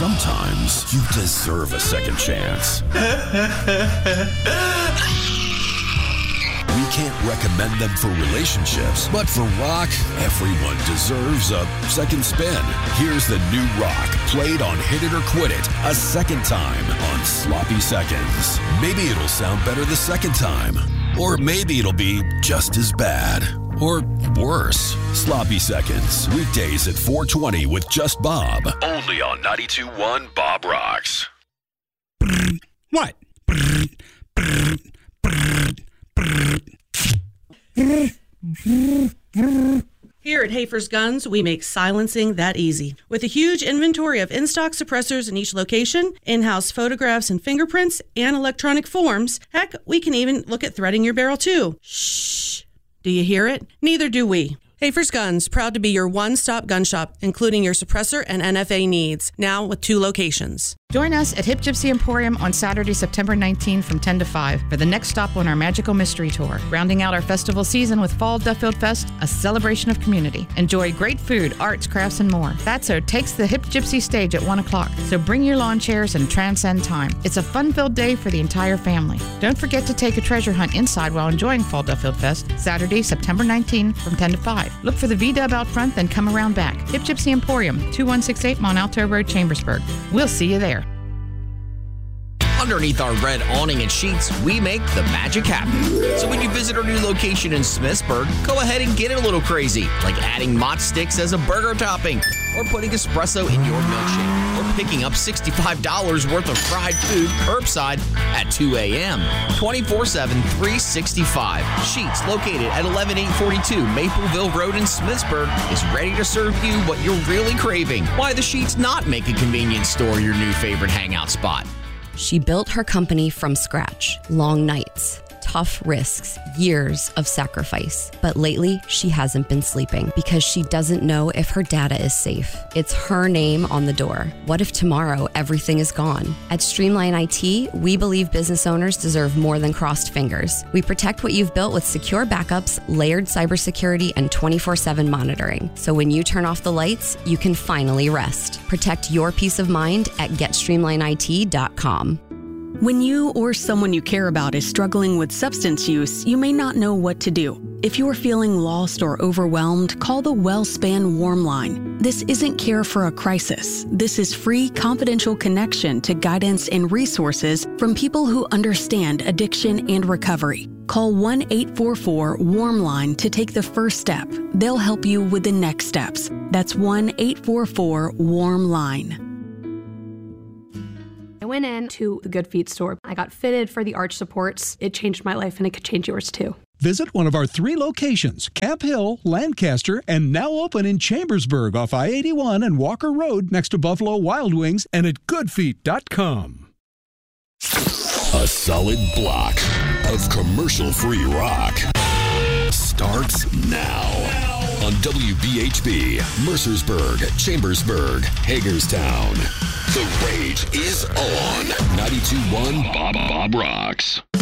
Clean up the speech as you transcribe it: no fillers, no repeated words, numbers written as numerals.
sometimes you deserve a second chance. We can't recommend them for relationships, but for rock, everyone deserves a second spin. Here's the new rock, played on Hit It or Quit It, a second time on Sloppy Seconds. Maybe it'll sound better the second time, or maybe it'll be just as bad. Or worse. Sloppy Seconds, weekdays at 4:20 with Just Bob. Only on 92.1 Bob Rocks. What? Here at Hafer's Guns, we make silencing that easy. With a huge inventory of in-stock suppressors in each location, in-house photographs and fingerprints, and electronic forms, heck, we can even look at threading your barrel too. Shh. Do you hear it? Neither do we. Hafer's Guns, proud to be your one-stop gun shop, including your suppressor and NFA needs, now with 2 locations. Join us at Hip Gypsy Emporium on Saturday, September 19 from 10 to 5 for the next stop on our Magical Mystery Tour. Rounding out our festival season with Fall Duffield Fest, a celebration of community. Enjoy great food, arts, crafts, and more. Fatso takes the Hip Gypsy stage at 1 o'clock, so bring your lawn chairs and transcend time. It's a fun-filled day for the entire family. Don't forget to take a treasure hunt inside while enjoying Fall Duffield Fest, Saturday, September 19 from 10 to 5. Look for the V-Dub out front, then come around back. Hip Gypsy Emporium, 2168 Mont Alto Road, Chambersburg. We'll see you there. Underneath our red awning and sheets, we make the magic happen. So when you visit our new location in Smithsburg, go ahead and get it a little crazy, like adding Mott sticks as a burger topping, or putting espresso in your milkshake, or picking up $65 worth of fried food curbside at 2 a.m. 24/7, 365. Sheets, located at 11842 Mapleville Road in Smithsburg, is ready to serve you what you're really craving. Why the Sheets not make a convenience store your new favorite hangout spot? She built her company from scratch. Long nights, tough risks, years of sacrifice. But lately, she hasn't been sleeping because she doesn't know if her data is safe. It's her name on the door. What if tomorrow everything is gone? At Streamline IT, we believe business owners deserve more than crossed fingers. We protect what you've built with secure backups, layered cybersecurity, and 24/7 monitoring. So when you turn off the lights, you can finally rest. Protect your peace of mind at GetStreamlineIT.com. When you or someone you care about is struggling with substance use, you may not know what to do. If you're feeling lost or overwhelmed, call the WellSpan Warm Line. This isn't care for a crisis. This is free, confidential connection to guidance and resources from people who understand addiction and recovery. Call 1-844-WARM-LINE to take the first step. They'll help you with the next steps. That's 1-844-WARM-LINE. I went in to the Good Feet store. I got fitted for the arch supports. It changed my life, and it could change yours too. Visit one of our 3 locations, Camp Hill, Lancaster, and now open in Chambersburg off I-81 and Walker Road next to Buffalo Wild Wings, and at goodfeet.com. A solid block of commercial-free rock starts now on WBHB, Mercersburg, Chambersburg, Hagerstown. The rage is on. 92.1 Bob Rocks.